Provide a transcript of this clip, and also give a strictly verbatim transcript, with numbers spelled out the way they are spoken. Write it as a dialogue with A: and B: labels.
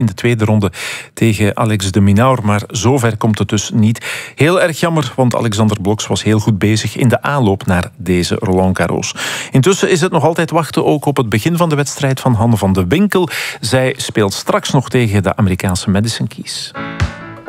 A: in de tweede ronde tegen Alex de Minaur. Maar zover komt het dus niet. Heel erg jammer, want Alexander Blokx was heel goed bezig in de aanloop naar deze Roland Garros. Intussen is het nog altijd wachten ook op het begin van de wedstrijd van Hanne van de Winkel. Zij speelt straks nog tegen de Amerikaanse Madison Keys.